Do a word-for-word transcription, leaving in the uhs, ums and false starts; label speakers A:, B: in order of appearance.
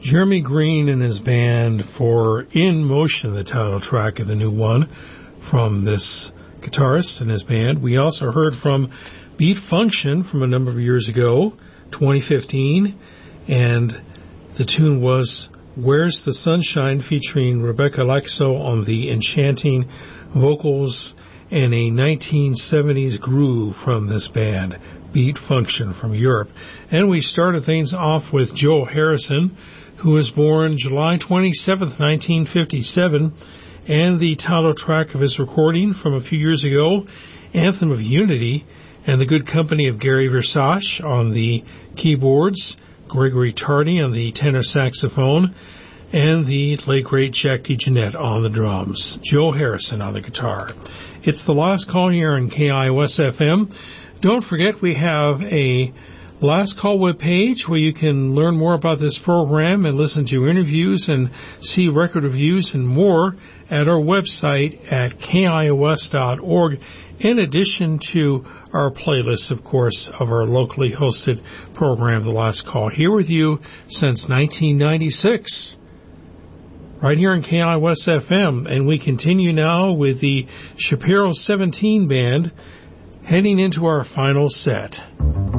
A: Jeremy Green and his band for In Motion, the title track of the new one from this guitarist and his band. We also heard from Beat Function from a number of years ago, twenty fifteen, and the tune was Where's the Sunshine, featuring Rebecca Laxo on the enchanting vocals and a nineteen seventies groove from this band, Beat Function from Europe. And we started things off with Joe Harrison, who was born July twenty-seventh, nineteen fifty-seven, and the title track of his recording from a few years ago, Anthem of Unity, and the good company of Gary Versace on the keyboards, Gregory Tardy on the tenor saxophone, and the late great Jack DeJohnette on the drums. Joe Harrison on the guitar. It's the last call here on K I O S F M. Don't forget we have a Last Call webpage where you can learn more about this program and listen to interviews and see record reviews and more at our website at K I O S dot org, in addition to our playlist, of course, of our locally hosted program, The Last Call, here with you since nineteen ninety-six, right here on K I O S F M. And we continue now with the Shapiro seventeen Band, heading into our final set.